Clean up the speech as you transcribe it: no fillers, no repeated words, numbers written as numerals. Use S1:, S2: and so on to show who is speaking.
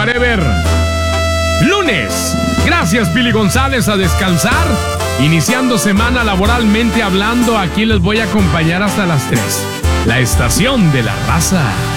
S1: Whatever. Lunes. Gracias, Pili González, a descansar. Iniciando semana laboralmente hablando, aquí les voy a acompañar hasta las 3. La estación de la raza.